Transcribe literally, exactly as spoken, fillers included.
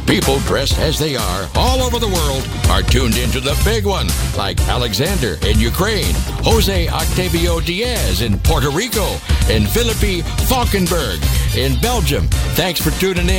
People dressed as they are all over the world are tuned into the big one, like Alexander in Ukraine, Jose Octavio Diaz in Puerto Rico, and Philippi Falkenberg in Belgium. Thanks for tuning in.